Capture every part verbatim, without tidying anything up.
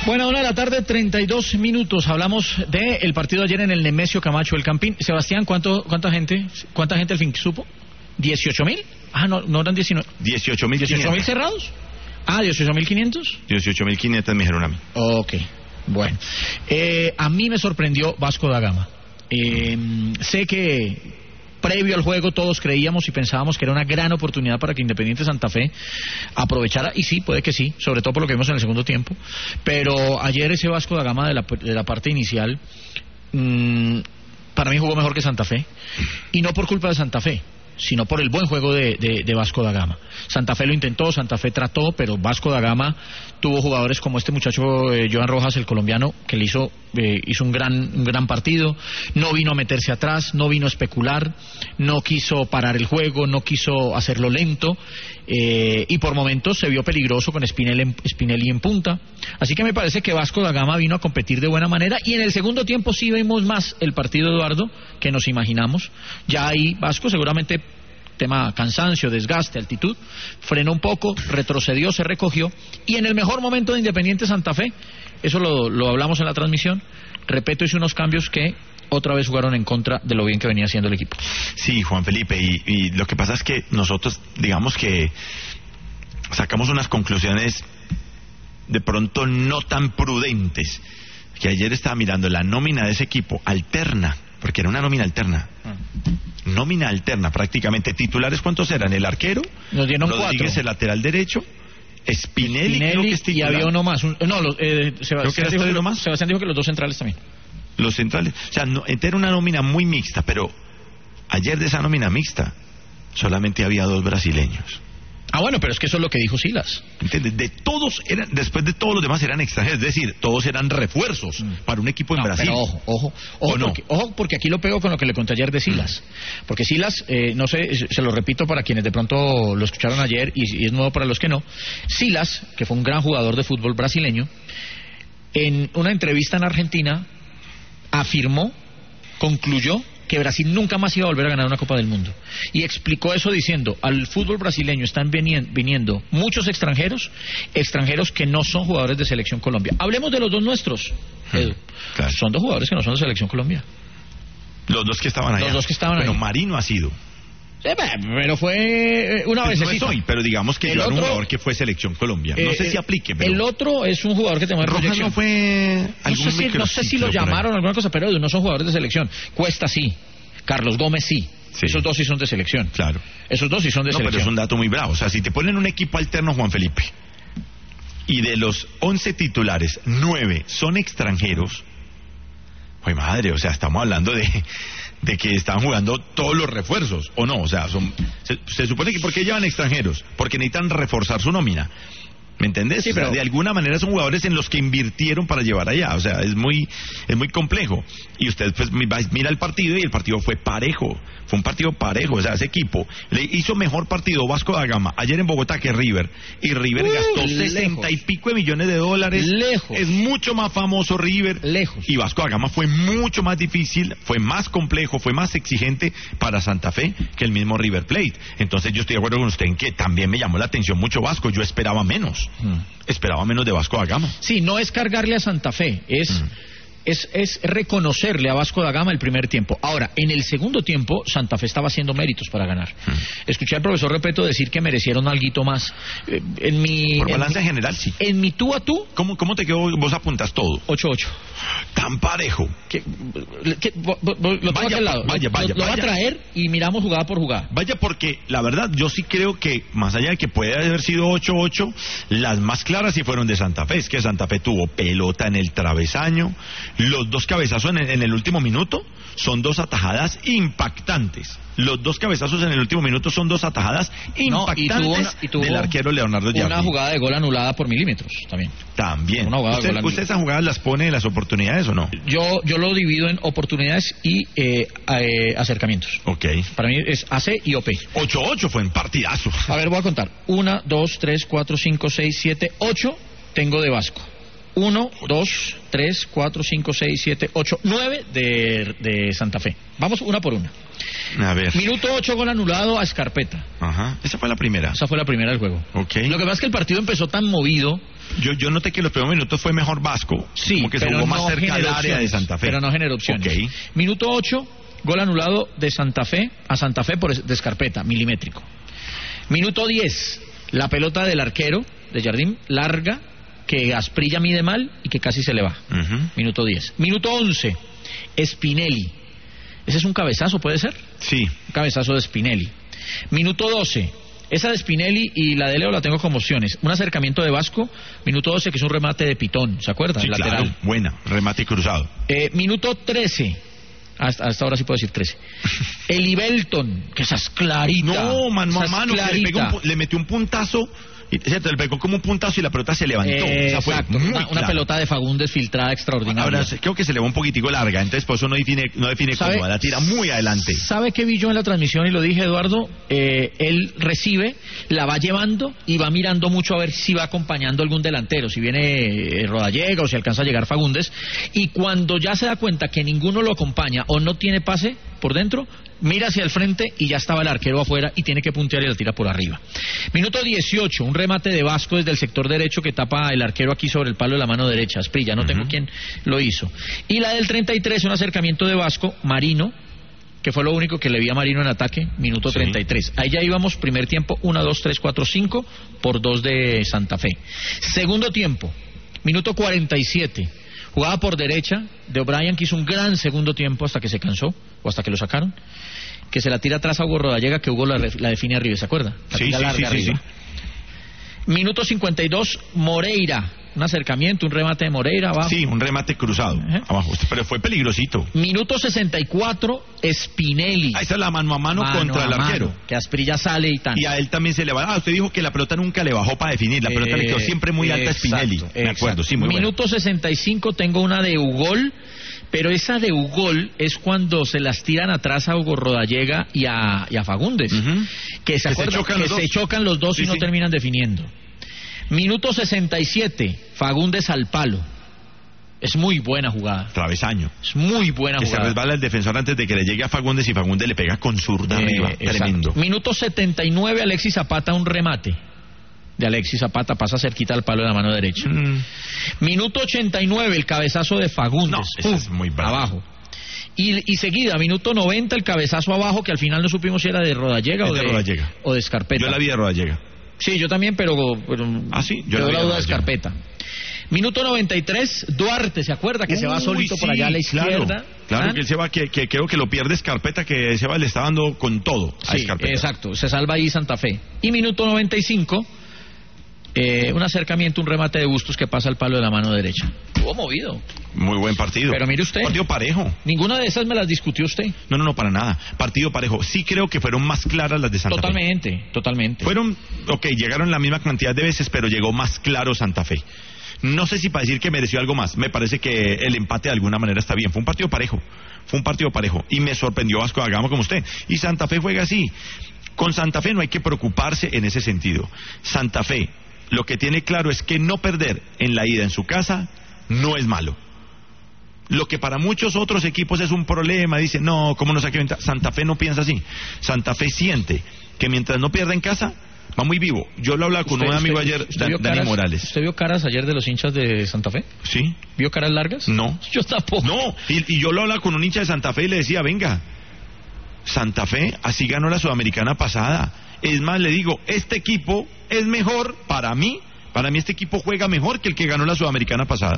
Bueno, una de la tarde, treinta y dos minutos. Hablamos del de partido ayer en el Nemesio Camacho, el Campín. Sebastián, ¿cuánto, ¿cuánta gente cuánta gente al fin supo? ¿dieciocho mil? Ah, no, no eran diecinueve. dieciocho mil. ¿dieciocho mil cerrados? Ah, ¿dieciocho mil quinientos? dieciocho mil quinientos me dijeron a mí. Ok, bueno. Eh, a mí me sorprendió Vasco da Gama. Eh, sé que previo al juego todos creíamos y pensábamos que era una gran oportunidad para que Independiente Santa Fe aprovechara, y sí, puede que sí, sobre todo por lo que vimos en el segundo tiempo, pero ayer ese Vasco da Gama de la, de la parte inicial mmm, para mí jugó mejor que Santa Fe, y no por culpa de Santa Fe, sino por el buen juego de, de, de Vasco da Gama. Santa Fe lo intentó, Santa Fe trató, pero Vasco da Gama tuvo jugadores como este muchacho eh, Joan Rojas, el colombiano, que le hizo eh, hizo un gran un gran partido, no vino a meterse atrás, no vino a especular, no quiso parar el juego, no quiso hacerlo lento, eh, y por momentos se vio peligroso con Spinelli en, Spinelli en punta. Así que me parece que Vasco da Gama vino a competir de buena manera, y en el segundo tiempo sí vimos más el partido, Eduardo, que nos imaginamos. Ya ahí Vasco seguramente, tema cansancio, desgaste, altitud, frenó un poco, retrocedió, se recogió, y en el mejor momento de Independiente Santa Fe, eso lo, lo hablamos en la transmisión, repito, hizo unos cambios que otra vez jugaron en contra de lo bien que venía haciendo el equipo. Sí, Juan Felipe, y, y lo que pasa es que nosotros, digamos que sacamos unas conclusiones de pronto no tan prudentes, que ayer estaba mirando la nómina de ese equipo, alterna, porque era una nómina alterna. Mm. Nómina alterna, prácticamente. Titulares, ¿cuántos eran? El arquero, nos dieron Rodríguez, cuatro. El lateral derecho, Spinelli, Spinelli creo que es y había uno más. Un, no, los, eh, Sebastián, dijo que, uno más. Sebastián dijo que los dos centrales también. Los centrales. O sea, no, era una nómina muy mixta, pero ayer de esa nómina mixta solamente había dos brasileños. Ah, bueno, pero es que eso es lo que dijo Silas. ¿Entiendes? De todos eran, después de todos los demás eran extranjeros, es decir, todos eran refuerzos mm. para un equipo en no, Brasil. Pero ojo, ojo, ojo, no? porque, ojo, porque aquí lo pego con lo que le conté ayer de Silas. Mm. Porque Silas, eh, no sé, se lo repito para quienes de pronto lo escucharon ayer y, y es nuevo para los que no. Silas, que fue un gran jugador de fútbol brasileño, en una entrevista en Argentina afirmó, concluyó que Brasil nunca más iba a volver a ganar una Copa del Mundo. Y explicó eso diciendo, al fútbol brasileño están viniendo muchos extranjeros, extranjeros que no son jugadores de Selección Colombia. Hablemos de los dos nuestros, Edu. Claro. Son dos jugadores que no son de Selección Colombia. Los dos que estaban allá. Los dos que estaban Bueno, ahí. Marino ha sido. Sí, pero fue una vez. No es hoy, pero digamos que yo era un jugador que fue Selección Colombia. No eh, sé si aplique, pero... El otro es un jugador que tenía Rojas no fue... No sé, si, no sé si lo llamaron o alguna cosa, pero no son jugadores de selección. Cuesta sí, Carlos Gómez sí. Sí. Esos dos sí son de selección. Claro. Esos dos sí son de no, selección. Pero es un dato muy bravo. O sea, si te ponen un equipo alterno, Juan Felipe, y de los once titulares, nueve son extranjeros, pues madre, o sea, estamos hablando de... de que están jugando todos los refuerzos, ¿o no? O sea, son se, se supone que ¿por qué llevan extranjeros? Porque necesitan reforzar su nómina. ¿Me entendés? Sí, pero... o sea, de alguna manera son jugadores en los que invirtieron para llevar allá. O sea, es muy es muy complejo. Y usted pues mira el partido y el partido fue parejo. Fue un partido parejo. O sea, ese equipo le hizo mejor partido Vasco da Gama ayer en Bogotá que River. Y River uh, gastó sesenta y pico de millones de dólares. Lejos. Es mucho más famoso River. Lejos. Y Vasco da Gama fue mucho más difícil, fue más complejo, fue más exigente para Santa Fe que el mismo River Plate. Entonces yo estoy de acuerdo con usted en que también me llamó la atención mucho Vasco. Yo esperaba menos. Hmm. Esperaba menos de Vasco da Gama. Sí, no es cargarle a Santa Fe, es, mm. es, es reconocerle a Vasco da Gama el primer tiempo. Ahora, en el segundo tiempo, Santa Fe estaba haciendo méritos para ganar. Mm. Escuché al profesor Repeto decir que merecieron alguito más. Eh, en mi, Por en balance mi, general, sí. En mi tú a tú... ¿Cómo, cómo te quedó? Vos apuntas todo. ocho ocho. Tan parejo. Que, que, bo, bo, bo, lo vaya, al lado. vaya, vaya. Lo, lo vaya. va a traer y miramos jugada por jugada. Vaya, porque la verdad yo sí creo que, más allá de que puede haber sido ocho ocho, las más claras sí fueron de Santa Fe. Es que Santa Fe tuvo pelota en el travesaño. Los dos cabezazos en el, en el último minuto son dos atajadas impactantes. Los dos cabezazos en el último minuto son dos atajadas impactantes no, y tuvo una, y tuvo del arquero Leonardo Giardini. Una jugada de gol anulada por milímetros también. También. Una jugada ¿Usted, de gol ¿Usted esas jugadas las pone en las oportunidades o no? Yo yo lo divido en oportunidades y eh, eh, acercamientos. Ok. Para mí es A C y O P. ocho ocho fue en partidazo. A ver, voy a contar. uno, dos, tres, cuatro, cinco, seis, siete, ocho tengo de Vasco. uno, dos, tres, cuatro, cinco, seis, siete, ocho, nueve de, de Santa Fe. Vamos una por una. A ver. Minuto ocho, gol anulado a Escarpeta. Ajá. Esa fue la primera. Esa fue la primera del juego. Ok. Lo que pasa es que el partido empezó tan movido. Yo, yo noté que los primeros minutos fue mejor Vasco. Sí, como que se pero jugó más no cerca al generó área de opciones, Santa Fe. Pero no generó opciones. Ok. Minuto ocho, gol anulado de Santa Fe a Santa Fe por es- de Escarpeta, milimétrico. Minuto diez, la pelota del arquero de Jardín, larga, que Asprilla mide mal y que casi se le va. Ujú. Minuto diez. Minuto once, Spinelli. Ese es un cabezazo, ¿puede ser? Sí. Un cabezazo de Spinelli. Minuto doce. Esa de Spinelli y la de Leo la tengo como opciones. Un acercamiento de Vasco. Minuto doce, que es un remate de Pitón. ¿Se acuerdan? Sí, Lateral. claro. Buena. Remate cruzado. Eh, minuto trece. Hasta, hasta ahora sí puedo decir trece. El Ibelton, que esa es clarita. No, mano esa a es mano, que le, pegó un clarita. pu- le metió un puntazo, y, cierto, le pegó como un puntazo y la pelota se levantó. Eh, O sea, fue exacto, muy una, una clara. pelota de Fagundes filtrada extraordinaria. Ahora, se- creo que se le va un poquitico larga, entonces por eso no define, no define ¿Sabe? cómo, la tira muy adelante. ¿Sabe qué vi yo en la transmisión? Y lo dije, Eduardo. Eh, él recibe, la va llevando y va mirando mucho a ver si va acompañando algún delantero, si viene eh, Rodallega o si alcanza a llegar Fagundes. Y cuando ya se da cuenta que ninguno lo acompaña o no tiene pase por dentro, mira hacia el frente y ya estaba el arquero afuera y tiene que puntear y la tira por arriba. Minuto dieciocho, un remate de Vasco desde el sector derecho que tapa el arquero aquí sobre el palo de la mano derecha. Asprilla, no Ujú. tengo quién lo hizo. Y la del treinta y tres, un acercamiento de Vasco, Marino, que fue lo único que le vi a Marino en ataque, minuto Sí. treinta y tres. Ahí ya íbamos, primer tiempo, uno, dos, tres, cuatro, cinco, por dos de Santa Fe. Segundo tiempo, minuto cuarenta y siete. Jugaba por derecha de O'Brien, que hizo un gran segundo tiempo hasta que se cansó, o hasta que lo sacaron, que se la tira atrás a Hugo Rodallega, que Hugo la, re- la define arriba, ¿se acuerda? La Sí, tira sí, larga sí, sí, arriba. Minuto cincuenta y dos, Moreira, un acercamiento, un remate de Moreira abajo. Sí, un remate cruzado, Ajá. abajo, pero fue peligrosito. Minuto sesenta y cuatro, Spinelli. Ahí está la mano a mano, Mano contra a el mano, arquero. que Asprilla sale y tan. Y a él también se le va. Ah, usted dijo que la pelota nunca le bajó para definir. La pelota le quedó siempre muy alta a Spinelli. Exacto, Me acuerdo, exacto. sí, muy buena. Minuto sesenta y cinco, tengo una de Ugol, pero esa de Ugol es cuando se las tiran atrás a Hugo Rodallega y a, y a Fagundes. Ujú. Que se, Que se acuerdan chocan que los se dos. chocan los dos Sí, y no sí. terminan definiendo. Minuto sesenta y siete, Fagundes al palo. Es muy buena jugada. Travesaño. Es muy buena Que se jugada. resbala el defensor antes de que le llegue a Fagundes y Fagundes le pega con zurda Eh, arriba. exacto. Tremendo. Minuto setenta y nueve, Alexis Zapata, un remate de Alexis Zapata, pasa cerquita al palo de la mano derecha. Mm. Minuto ochenta y nueve, el cabezazo de Fagundes. No, ese Pum, es muy bravo. abajo. Y, y seguida, minuto noventa, el cabezazo abajo, que al final no supimos si era de Rodallega, Es o de de, Rodallega. o de Escarpeta. Yo la vi de Rodallega. Sí, yo también, pero... pero Ah, sí, yo quedó la vi la de duda de Rodallega. Escarpeta. Minuto noventa y tres, Duarte, ¿se acuerda? Que se va Uy, solito por sí, allá a la claro. izquierda. Claro, ¿Ah? que él se va, que, que creo que lo pierde Escarpeta, que se va, le está dando con todo a Sí, Escarpeta. exacto, se salva ahí Santa Fe. Y minuto noventa y cinco, eh, un acercamiento, un remate de Bustos que pasa al palo de la mano derecha. Estuvo movido. Muy buen partido. Pero mire usted. Partido parejo. Ninguna de esas me las discutió usted. No, no, no, para nada. Partido parejo. Sí creo que fueron más claras las de Santa Fe. Totalmente, totalmente. Fueron, ok, llegaron la misma cantidad de veces, pero llegó más claro Santa Fe. No sé si para decir que mereció algo más. Me parece que el empate de alguna manera está bien. Fue un partido parejo. Fue un partido parejo. Y me sorprendió Vasco da Gama como usted. Y Santa Fe juega así. Con Santa Fe no hay que preocuparse en ese sentido. Santa Fe, lo que tiene claro es que no perder en la ida en su casa no es malo. Lo que para muchos otros equipos es un problema, dicen, no, ¿cómo no saque ventaja? Santa Fe no piensa así. Santa Fe siente que mientras no pierda en casa, va muy vivo. Yo lo hablaba con ¿Usted- un amigo usted- ayer, usted Dan- vio Dani caras- Morales. ¿Usted vio caras ayer de los hinchas de Santa Fe? ¿Sí? ¿Vio caras largas? No. Yo tampoco. No, y, y yo lo hablaba con un hincha de Santa Fe y le decía, venga, Santa Fe así ganó la Sudamericana pasada. Es más, le digo, este equipo es mejor para mí, para mí este equipo juega mejor que el que ganó la Sudamericana pasada.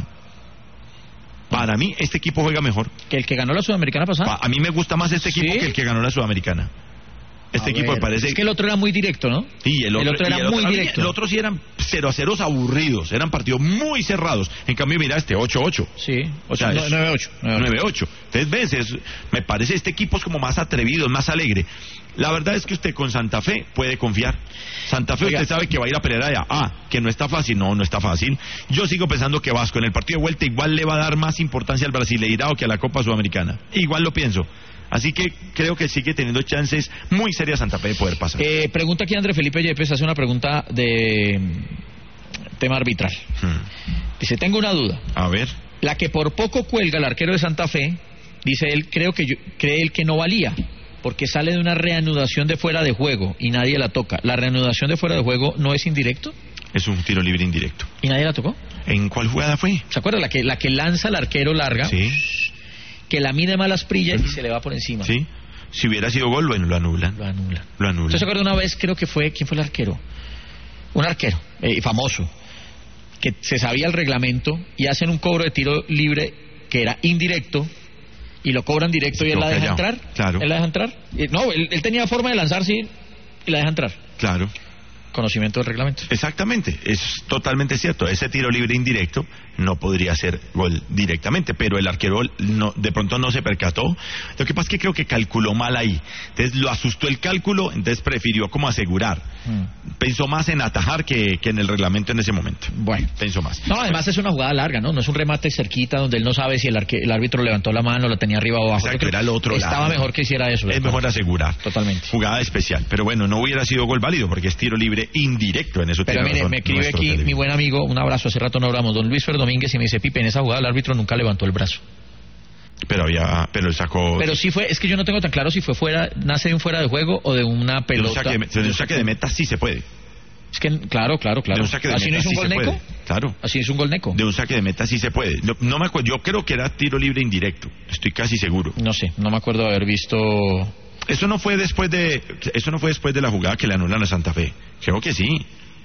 Para mí este equipo juega mejor. Que el que ganó la Sudamericana pasada. Pa- A mí me gusta más este equipo ¿Sí? que el que ganó la Sudamericana. Este A equipo ver, me parece... Es que el otro era muy directo, ¿no? Sí, el otro, era y el muy otro- directo. El otro sí eran cero a ceros aburridos, eran partidos muy cerrados. En cambio, mira este ocho ocho. Sí, O sea, es- nueve ocho. nueve ocho. Entonces, ves, es- me parece este equipo es como más atrevido, más alegre. La verdad es que usted con Santa Fe puede confiar. Santa Fe Oiga. usted sabe que va a ir a pelear allá. Ah, que no está fácil. No, no está fácil. Yo sigo pensando que Vasco en el partido de vuelta igual le va a dar más importancia al Brasileirao que a la Copa Sudamericana. Igual lo pienso. Así que creo que sigue teniendo chances muy serias Santa Fe de poder pasar. Eh, pregunta aquí André Felipe Yepes, hace una pregunta de mm, tema arbitral. Hmm. Dice, tengo una duda. A ver. La que por poco cuelga el arquero de Santa Fe, dice él, creo que yo, cree él que no valía, porque sale de una reanudación de fuera de juego y nadie la toca. ¿La reanudación de fuera de juego no es indirecto? Es un tiro libre indirecto. ¿Y nadie la tocó? ¿En cuál jugada fue? ¿Se acuerda? La que, la que lanza el arquero larga, Sí. que la mide mal Asprilla y se le va por encima. Sí. Si hubiera sido gol, bueno, lo anulan. Lo anulan. Lo anulan. ¿Usted se acuerda una vez, creo que fue, ¿quién fue el arquero? Un arquero, eh, famoso, que se sabía el reglamento y hacen un cobro de tiro libre que era indirecto y lo cobran directo Se y él la quedó deja callado. entrar. Claro. Él la deja entrar. Eh, No, él, él tenía forma de lanzarse y la deja entrar. Claro. Conocimiento del reglamento. Exactamente, es totalmente cierto. Ese tiro libre indirecto no podría ser gol directamente, pero el arquero no, de pronto no se percató. Lo que pasa es que creo que calculó mal ahí. Entonces lo asustó el cálculo, entonces prefirió como asegurar. Hmm. Pensó más en atajar que, que en el reglamento en ese momento. Bueno. Pensó más. No, además es una jugada larga, ¿no? No es un remate cerquita donde él no sabe si el, arque- el árbitro levantó la mano, la tenía arriba o abajo. Exacto, Yo creo era el otro que Estaba lado. mejor que hiciera eso. Es ¿verdad? mejor asegurar. Totalmente. Jugada especial. Pero bueno, no hubiera sido gol válido porque es tiro libre indirecto. En eso Pero tiene mire, razón me escribe nuestro aquí televidente. mi buen amigo, un abrazo, hace rato no hablamos, don Luis Fer Domínguez, y me dice, Pipe, en esa jugada el árbitro nunca levantó el brazo. Pero había, pero él sacó. Pero sí fue, es que yo no tengo tan claro si fue fuera, nace de un fuera de juego o de una de un pelota. saque de, de un saque de meta sí se puede. Es que, claro, claro, claro. De un saque de ¿Así no meta es un sí gol se neco? puede. Claro. Así es un gol neco. De un saque de meta sí se puede. No, no me acuerdo, yo creo que era tiro libre indirecto. Estoy casi seguro. No sé, no me acuerdo de haber visto. Eso no fue después de eso no fue después de la jugada que le anulan a Santa Fe. Creo que sí.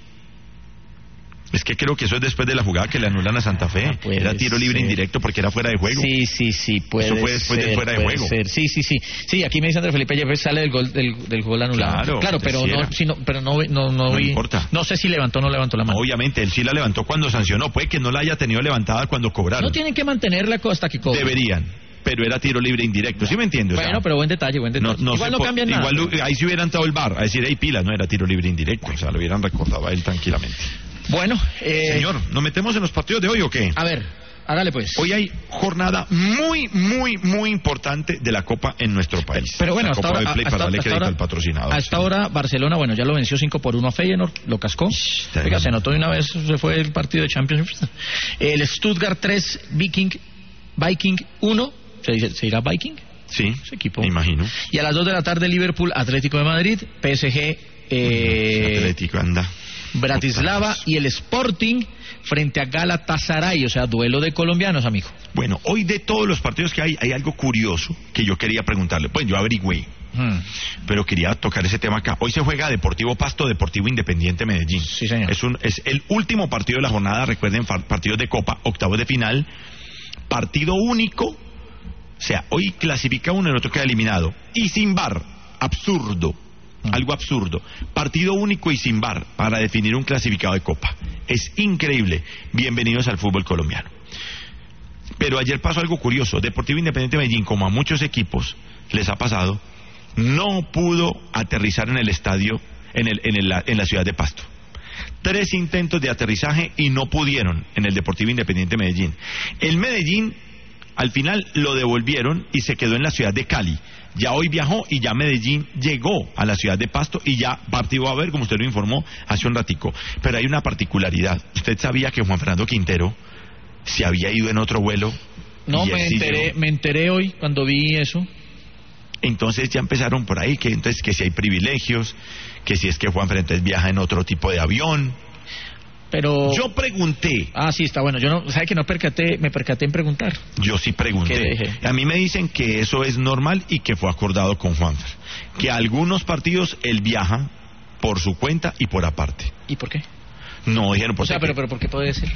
Es que creo que eso es después de la jugada que le anulan a Santa Fe. Ah, puede Era tiro libre ser. indirecto porque era fuera de juego. Sí, sí, sí, puede Eso fue después ser, del fuera de puede juego. ser. Sí, sí, sí. Sí, aquí me dice Andrés Felipe Yepes, sale del gol del, del gol anulado. Claro, pero sí no, era. sí, no, pero no, no, no, No vi- importa. No sé si levantó o no levantó la mano. Obviamente, él sí la levantó cuando sancionó. Puede que no la haya tenido levantada cuando cobraron. No tienen que mantenerla hasta que cobre. Deberían, pero era tiro libre indirecto. ¿Sí me entiendes? O sea, Bueno, pero buen detalle, buen detalle. no, no igual se no po- cambian nada. igual lo- ahí se hubiera entrado el bar a decir, hey, pila, no era tiro libre indirecto. O sea, lo hubieran recordado a él tranquilamente. Bueno, eh, Señor, ¿nos metemos en los partidos de hoy o qué? a ver, hágale pues. Hoy hay jornada muy, muy, muy importante de la Copa en nuestro país. Pero bueno, la hasta Copa ahora, del Play hasta- para darle hasta crédito ahora- al patrocinador. a esta sí. hora Barcelona, bueno, ya lo venció cinco por uno a Feyenoord, lo cascó. está Oiga, bien. se notó de una vez, se fue el partido de Champions. El Stuttgart tres, Viking, Viking uno, ¿se, dice, ¿se dirá Viking? Sí, Ese equipo. me imagino. Y a las dos de la tarde Liverpool, Atlético de Madrid, P S G, eh, Atlético, anda. Bratislava y el Sporting frente a Galatasaray, o sea, duelo de colombianos, amigo. Bueno, hoy de todos los partidos que hay, hay algo curioso que yo quería preguntarle. Pues yo averigüé, Hmm. pero quería tocar ese tema acá. Hoy se juega Deportivo Pasto, Deportivo Independiente Medellín. Sí, señor. Es, un, es el último partido de la jornada, recuerden, fa- partidos de Copa, octavos de final, partido único. O sea, hoy clasifica uno, el otro queda eliminado. Y sin V A R, absurdo. Algo absurdo. Partido único y sin V A R para definir un clasificado de Copa. Es increíble. Bienvenidos al fútbol colombiano. Pero ayer pasó algo curioso. Deportivo Independiente Medellín, como a muchos equipos les ha pasado, no pudo aterrizar en el estadio, en, el, en, el, en la ciudad de Pasto. Tres intentos de aterrizaje y no pudieron en el Deportivo Independiente Medellín. El Medellín, al final, lo devolvieron y se quedó en la ciudad de Cali. Ya hoy viajó y ya Medellín llegó a la ciudad de Pasto y ya partido va a ver, como usted lo informó hace un ratico. Pero hay una particularidad. ¿Usted sabía que Juan Fernando Quintero se había ido en otro vuelo? No, y él me sí enteré, llegó? me enteré hoy cuando vi eso. Entonces ya empezaron por ahí, que entonces que si hay privilegios, que si es que Juan Fernando viaja en otro tipo de avión. Pero... Yo pregunté, Ah, sí, está bueno. Yo no, ¿sabe que no percaté, me percaté en preguntar? yo sí ¿Qué pregunté. dije? A mí me dicen que eso es normal y que fue acordado con Juanfer. Que a algunos partidos él viaja por su cuenta y por aparte. ¿Y por qué? No dijeron por O sea, qué. pero, pero ¿por qué puede ser?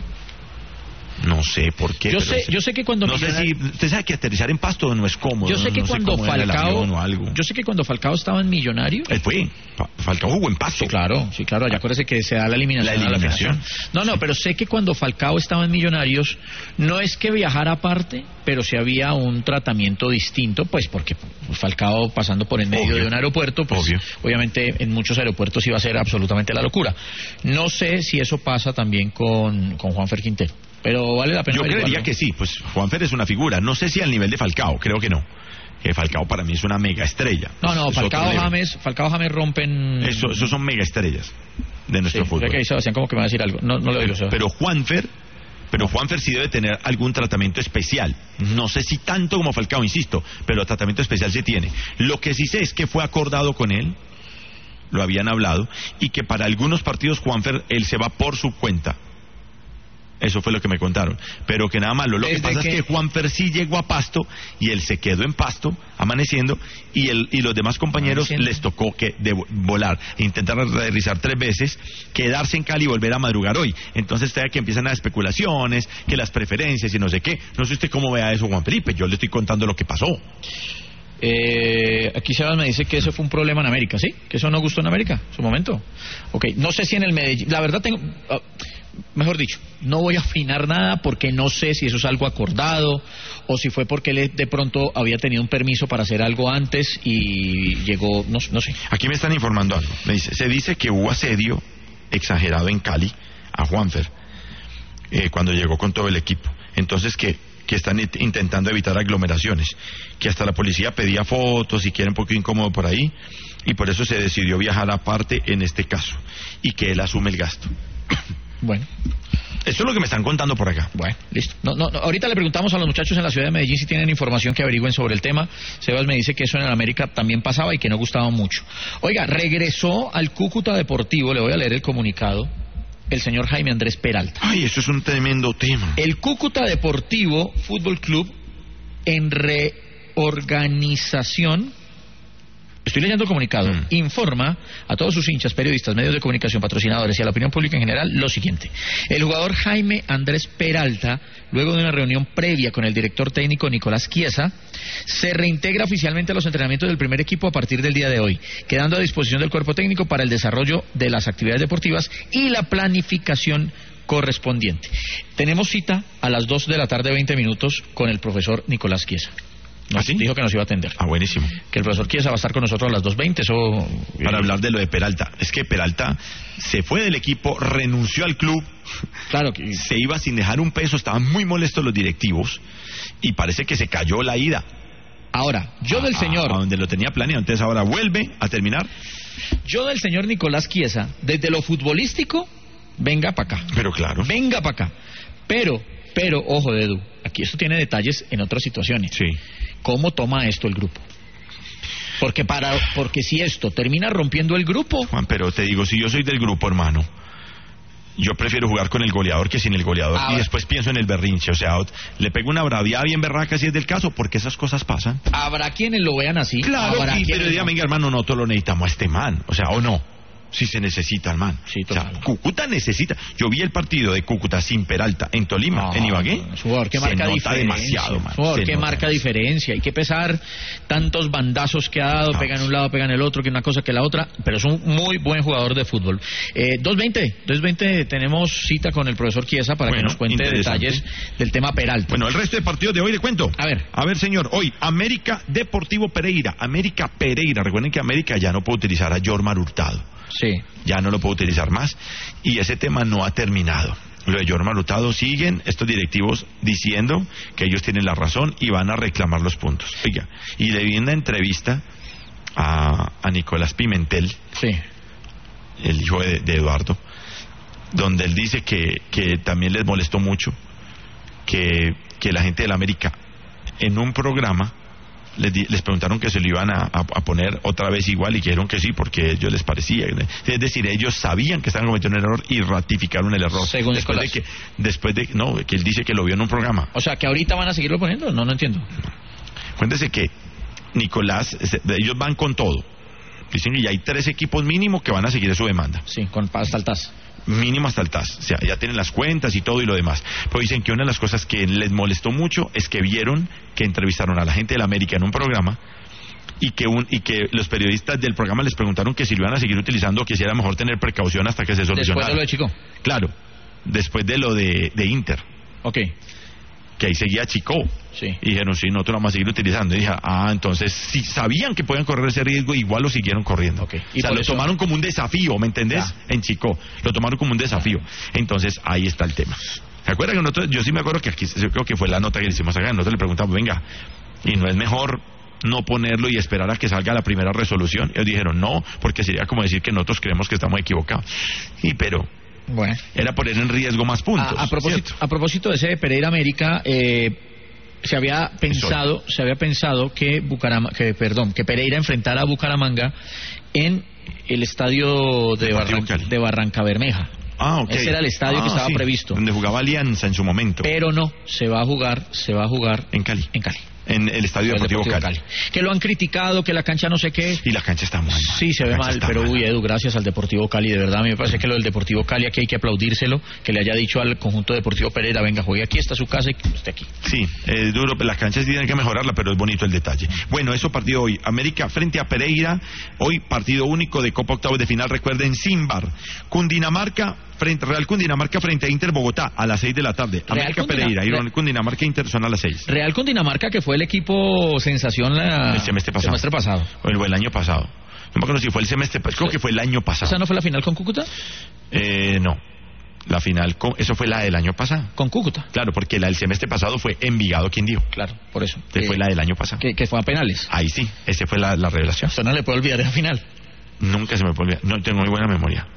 No sé por qué. Yo pero sé, sí. yo sé que cuando No sé si Millonarios- usted sabe que aterrizar en Pasto no es cómodo. yo sé no- que no cuando cómo era el Falcao, avión o algo. yo sé que cuando Falcao estaba en Millonarios, Él fue. Fa- Falcao jugó en Pasto. sí, claro, sí, claro, ya acuérdese que se da la eliminación. La a eliminación. federación. No, no, pero sé que cuando Falcao estaba en Millonarios, no es que viajara aparte, pero sí había un tratamiento distinto, pues porque Falcao pasando por en medio Obvio. de un aeropuerto, pues Obvio. obviamente en muchos aeropuertos iba a ser absolutamente la locura. No sé si eso pasa también con, con Juanfer Quintero, pero vale la pena Yo averiguarlo. creería que sí, pues Juanfer es una figura. No sé si al nivel de Falcao, creo que no. Que Falcao para mí es una mega estrella. No, no, Es otro Falcao level. James, Falcao James rompen... Eso, esos son mega estrellas de Sí, nuestro creo fútbol. que ahí Sebastián como que me va a decir algo. No, no lo digo, Sebastián. Pero Juanfer pero Juanfer sí debe tener algún tratamiento especial. No sé si tanto como Falcao, insisto, pero tratamiento especial se tiene. Lo que sí sé es que fue acordado con él, lo habían hablado, y que para algunos partidos Juanfer, él se va por su cuenta. Eso fue lo que me contaron. Pero que nada malo. Lo que pasa que... es que Juanfer sí llegó a Pasto y él se quedó en Pasto, amaneciendo, y él y los demás compañeros les tocó que de volar, intentar aterrizar tres veces, quedarse en Cali y volver a madrugar hoy. Entonces está que empiezan las especulaciones, que las preferencias y no sé qué. No sé usted cómo vea eso, Juan Felipe. Yo le estoy contando lo que pasó. Eh, aquí Sebas me dice que ese fue un problema en América, ¿sí? Que eso no gustó en América, en su momento. Ok, no sé si en el Medellín, la verdad tengo, uh, mejor dicho, no voy a opinar nada porque no sé si eso es algo acordado o si fue porque él de pronto había tenido un permiso para hacer algo antes y llegó, no, no sé. Aquí me están informando algo, me dice, se dice que hubo asedio exagerado en Cali a Juanfer eh, cuando llegó con todo el equipo, entonces que que están intentando evitar aglomeraciones, que hasta la policía pedía fotos y que era un poco incómodo por ahí, y por eso se decidió viajar aparte en este caso, y que él asume el gasto. Bueno. Eso es lo que me están contando por acá. Bueno, listo. No, no, no, ahorita le preguntamos a los muchachos en la ciudad de Medellín si tienen información que averigüen sobre el tema. Sebas me dice que eso en el América también pasaba y que no gustaba mucho. Oiga, regresó al Cúcuta Deportivo, le voy a leer el comunicado, el señor Jaime Andrés Peralta. Ay, eso es un tremendo tema. El Cúcuta Deportivo Fútbol Club en reorganización, estoy leyendo el comunicado, mm. informa a todos sus hinchas, periodistas, medios de comunicación, patrocinadores y a la opinión pública en general lo siguiente. El jugador Jaime Andrés Peralta, luego de una reunión previa con el director técnico Nicolás Chiesa, se reintegra oficialmente a los entrenamientos del primer equipo a partir del día de hoy, quedando a disposición del cuerpo técnico para el desarrollo de las actividades deportivas y la planificación correspondiente. Tenemos cita a las dos de la tarde, veinte minutos, con el profesor Nicolás Chiesa. Nos ¿Ah, sí? dijo que nos iba a atender. Ah, buenísimo. Que el profesor Chiesa va a estar con nosotros a las dos veinte. Eso... Para hablar de lo de Peralta. Es que Peralta se fue del equipo, renunció al club. Claro que... Se iba sin dejar un peso, estaban muy molestos los directivos y parece que se cayó la ida. Ahora, yo a, del señor... A donde lo tenía planeado, entonces ahora vuelve a terminar. Yo del señor Nicolás Chiesa, desde lo futbolístico, venga para acá. Pero claro. Venga para acá. Pero, pero, ojo, Edu, aquí esto tiene detalles en otras situaciones. Sí. ¿Cómo toma esto el grupo? Porque para, porque si esto termina rompiendo el grupo... Juan, pero te digo, si yo soy del grupo, hermano, yo prefiero jugar con el goleador que sin el goleador. Ah, y después pienso en el berrinche, o sea, le pego una braviada bien berraca si es del caso, porque esas cosas pasan. Habrá quienes lo vean así. Claro, habrá y, pero no. dígame, hermano, nosotros lo necesitamos a este man, o sea, o no. Si se necesita, hermano. Sí, o sea, Cúcuta necesita. Yo vi el partido de Cúcuta sin Peralta en Tolima, no, en Ibagué. No, jugador que marca se nota diferencia. demasiado, man. Jugador se que nota marca demasiado. diferencia. Hay que pesar tantos bandazos que ha dado, no, pega en un lado, pega en el otro, que una cosa que la otra. Pero es un muy buen jugador de fútbol. Eh, dos veinte, dos veinte tenemos cita con el profesor Chiesa para bueno, que nos cuente detalles del tema Peralta. Bueno, el resto de partidos de hoy le cuento. A ver. A ver, señor, hoy América Deportivo Pereira. América Pereira. Recuerden que América ya no puede utilizar a Yormar Hurtado. Sí. Ya no lo puedo utilizar más y ese tema no ha terminado. Lo de Yormar Hurtado siguen estos directivos diciendo que ellos tienen la razón y van a reclamar los puntos. Oiga, y le vi una entrevista a, a Nicolás Pimentel, sí, el hijo de, de Eduardo, donde él dice que, que también les molestó mucho que, que la gente de la América en un programa Les, di, les preguntaron que se lo iban a, a, a poner otra vez igual y dijeron que sí porque a ellos les parecía. Es decir, ellos sabían que estaban cometiendo un error y ratificaron el error. Según después de que, después de no, que él dice que lo vio en un programa. O sea, que ahorita van a seguirlo poniendo, no, no entiendo. Cuéntese que Nicolás, ellos van con todo. Dicen que ya hay tres equipos mínimo que van a seguir su demanda. Sí, con hasta el T A S. Mínimo hasta el T A S, o sea, ya tienen las cuentas y todo y lo demás. Pero dicen que una de las cosas que les molestó mucho es que vieron que entrevistaron a la gente de la América en un programa y que un, y que los periodistas del programa les preguntaron que si lo iban a seguir utilizando o que si era mejor tener precaución hasta que se solucionara. Después de lo de Chico. Claro, después de lo de, de Inter. Ok. Que ahí seguía Chico. Sí. Y dijeron, sí, nosotros lo vamos a seguir utilizando. Y dije, ah, entonces, si sabían que podían correr ese riesgo, igual lo siguieron corriendo. Okay. O sea, lo eso... tomaron como un desafío, ¿me entendés? Ya. En Chico. Lo tomaron como un desafío. Ya. Entonces, ahí está el tema. ¿Se acuerdan que nosotros, yo sí me acuerdo que aquí, yo creo que fue la nota que le hicimos acá, nosotros le preguntamos, venga, ¿y no es mejor no ponerlo y esperar a que salga la primera resolución? Ellos dijeron, no, porque sería como decir que nosotros creemos que estamos equivocados. Y pero... Bueno. Era poner en riesgo más puntos. A, a, propósito, a propósito de ese Pereira América, eh, se había pensado, se había pensado que Bucaram que perdón, que Pereira enfrentara a Bucaramanga en el estadio de, Barran de Barranca Bermeja. Ah, okay. Ese era el estadio ah, que estaba sí, previsto. Donde jugaba Alianza en su momento. Pero no, se va a jugar, se va a jugar en Cali. En Cali. En el Estadio el Deportivo, Deportivo Cali. Cali. Que lo han criticado, que la cancha no sé qué. Y la cancha está muy mal. Sí, se la ve mal, pero mal. uy, Edu, gracias al Deportivo Cali, de verdad, a mí me parece que lo del Deportivo Cali aquí hay que aplaudírselo, que le haya dicho al conjunto Deportivo Pereira, venga, juegue aquí, está su casa y usted aquí. Sí, es duro, las canchas tienen que mejorarla, pero es bonito el detalle. Bueno, eso partido hoy. América frente a Pereira, hoy partido único de Copa Octavos de Final, recuerden, Simbar. Cundinamarca, frente, Real Cundinamarca frente a Inter Bogotá, a las seis de la tarde. Real América Cundina, Pereira, y Real, Cundinamarca e Inter son a las seis. Real Cundinamarca, que fue el equipo sensación la... el semestre pasado. semestre pasado. O el, o el año pasado. No me acuerdo si fue el semestre, pues creo que fue el año pasado. ¿Esa no fue la final con Cúcuta? Eh, no. La final, con, eso fue la del año pasado. Con Cúcuta. Claro, porque la del semestre pasado fue Envigado quien dio. Claro, por eso. Que fue la del año pasado. Que, que fue a penales. Ahí sí, esa fue la, la revelación. Usted no le puede olvidar esa final. Nunca se me puede olvidar. No tengo muy buena memoria.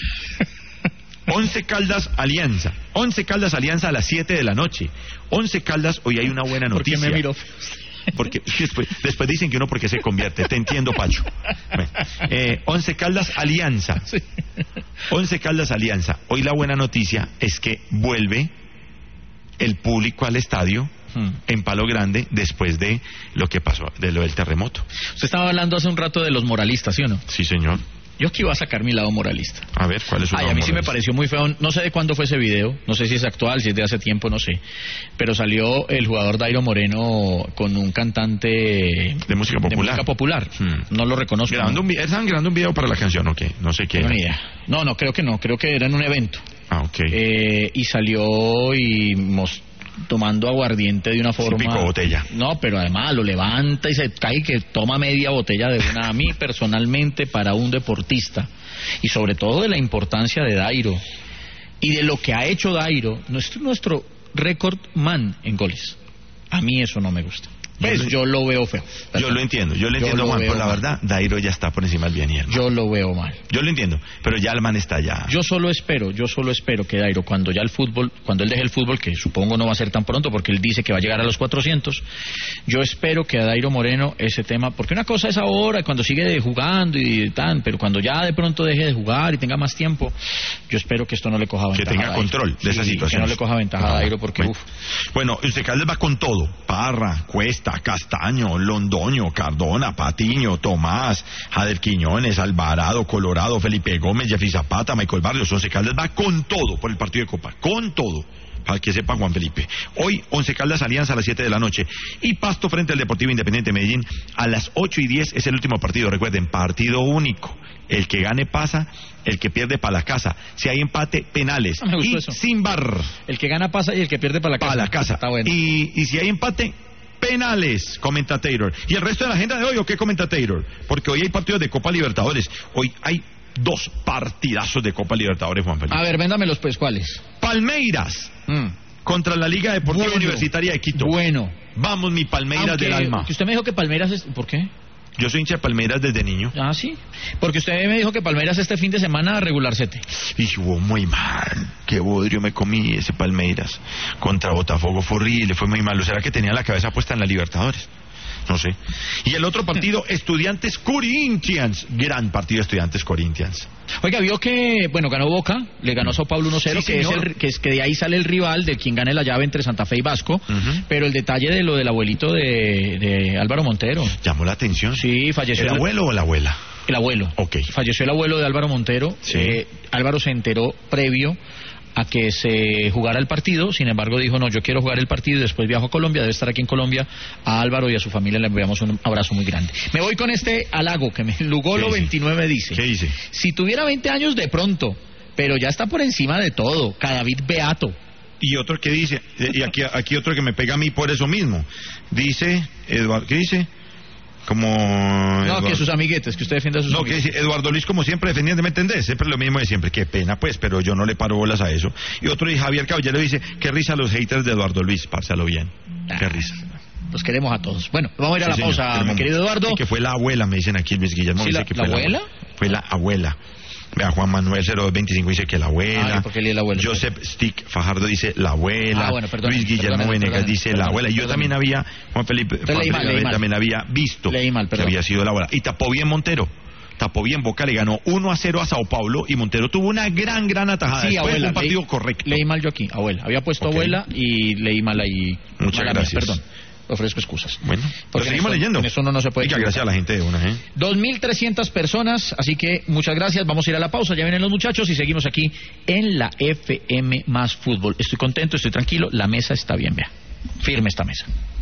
Once Caldas Alianza. Once Caldas Alianza a las siete de la noche. Once Caldas, hoy hay una buena noticia. ¿Por qué me miró? Porque después, después dicen que uno porque se convierte. Te entiendo, Pacho. Bueno, eh, Once Caldas Alianza. Sí. Once Caldas Alianza. Hoy la buena noticia es que vuelve el público al estadio hmm. en Palo Grande después de lo que pasó, de lo del terremoto. Usted estaba hablando hace un rato de los moralistas, ¿sí o no? Sí, señor. Yo aquí iba a sacar mi lado moralista. A ver, ¿cuál es su Ay, lado a mí sí moralista? me pareció muy feo. No sé de cuándo fue ese video. No sé si es actual, si es de hace tiempo, no sé. Pero salió el jugador Dairo Moreno con un cantante... De música popular. De música popular. Hmm. No lo reconozco. Grabando ¿no? un, ¿Estaban grabando un video para la canción o qué? No sé qué. No, ni idea. No, no, creo que no. Creo que era en un evento. Ah, ok. Eh, y salió y mostró tomando aguardiente de una forma... Típico botella. No, pero además lo levanta y se cae que toma media botella de una. A mí personalmente, para un deportista, y sobre todo de la importancia de Dairo, y de lo que ha hecho Dairo, nuestro, nuestro récord man en goles. A mí eso no me gusta. Pues yo, yo lo veo feo. Yo lo entiendo, yo lo entiendo, yo lo Juan, pero la mal. verdad, Dairo ya está por encima del bien y el mal. Yo lo veo mal. Yo lo entiendo, pero ya el man está ya. Yo solo espero, yo solo espero que Dairo, cuando ya el fútbol, cuando él deje el fútbol, que supongo no va a ser tan pronto porque él dice que va a llegar a los cuatrocientos, yo espero que a Dairo Moreno ese tema, porque una cosa es ahora, cuando sigue jugando y tan, pero cuando ya de pronto deje de jugar y tenga más tiempo, yo espero que esto no le coja ventaja. Que tenga control de sí, esa situación. Que no le coja ventaja a Dairo porque, bueno. uff. Bueno, usted Caldas va con todo. Parra, Cuesta, Castaño, Londoño, Cardona, Patiño, Tomás, Jader Quiñones, Alvarado, Colorado, Felipe Gómez, Jeffrey Zapata, Michael Barrios. Once Caldas va con todo por el partido de Copa, con todo, para que sepa Juan Felipe. Hoy Once Caldas Alianza a las siete de la noche y Pasto frente al Deportivo Independiente Medellín a las ocho y diez es el último partido. Recuerden, partido único. El que gane pasa, el que pierde para la casa. Si hay empate, penales. No me gustó y eso. sin bar. El que gana pasa y el que pierde para la casa. Para la casa. Está bueno. Y, y si hay empate, penales, comenta Taylor. ¿Y el resto de la agenda de hoy o qué comenta Taylor? Porque hoy hay partidos de Copa Libertadores. Hoy hay dos partidazos de Copa Libertadores, Juan Felipe. A ver, véndamelos pues, ¿cuáles? Palmeiras Mm. contra la Liga Deportiva Bueno. Universitaria de Quito. Bueno. Vamos, mi Palmeiras Aunque, del alma. que usted me dijo que Palmeiras es... ¿Por qué? Yo soy hincha de Palmeiras desde niño. Ah, sí. Porque usted me dijo que Palmeiras este fin de semana regularcete. Y jugó muy mal. Qué bodrio me comí ese Palmeiras. Contra Botafogo fue horrible, fue muy malo. ¿Será que tenía la cabeza puesta en la Libertadores? No sé. Y el otro partido, Estudiantes Corinthians. Gran partido, Estudiantes Corinthians. Oiga, vio que, bueno, ganó Boca, le ganó a Sao Paulo uno cero, Sí, que, es señor. el, que es que de ahí sale el rival de quien gane la llave entre Santa Fe y Vasco, Ujú. pero el detalle de lo del abuelito de, de Álvaro Montero. Llamó la atención. Sí, falleció ¿El abuelo o la abuela? El abuelo. Ok. Falleció el abuelo de Álvaro Montero. Sí. Eh, Álvaro se enteró previo a que se jugara el partido, sin embargo dijo, no, yo quiero jugar el partido y después viajo a Colombia, debe estar aquí en Colombia. A Álvaro y a su familia le enviamos un abrazo muy grande. Me voy con este halago que me Lugolo ¿Qué dice? veintinueve dice. ¿Qué dice? Si tuviera veinte años de pronto, pero ya está por encima de todo, Cadavid Beato. Y otro que dice, eh, y aquí, aquí otro que me pega a mí por eso mismo. Dice, Eduardo, ¿qué dice? Como... No, Eduardo- que sus amiguetes, que usted defienda a sus No, que amiguetes. dice, Eduardo Luis como siempre defendiendo, ¿me entendés? Siempre lo mismo de siempre, qué pena pues, pero yo no le paro bolas a eso. Y otro, y Javier Caballero dice, qué risa los haters de Eduardo Luis, pársalo bien, qué risa. Los queremos a todos. Bueno, vamos a ir a Sí, la señor, pausa, queremos- mi querido Eduardo. Y que fue la abuela, me dicen aquí Luis Guillermo. Sí, dice la- que ¿la fue abuela? Fue la abuela. Vea, Juan Manuel cero dos veinticinco dice que la abuela. Ah, ¿por qué lee la abuela? Joseph Stick Fajardo dice la abuela. Ah, bueno, perdón, Luis Guillermo perdón, Venegas perdón, dice perdón, la abuela. Y yo perdón. también había, Juan Felipe, Juan leí Felipe mal, leí Gabriel mal. también había visto Leí mal, que perdón. había sido la abuela. Y tapó bien Montero. Tapó bien Boca, le ganó uno a cero a Sao Paulo y Montero tuvo una gran, gran atajada. Sí, Después abuela, fue un partido leí, correcto. Leí mal yo aquí, abuela. Había puesto Ok. abuela y leí mal ahí. Muchas mala mía, gracias. Perdón, ofrezco excusas. Bueno, Porque lo seguimos en eso- leyendo. en eso uno no se puede Oiga, equivocar. gracias a la gente de una, ¿eh? dos mil trescientas personas, así que muchas gracias. Vamos a ir a la pausa, ya vienen los muchachos y seguimos aquí en la F M más Fútbol. Estoy contento, estoy tranquilo, la mesa está bien, vea. Firme esta mesa.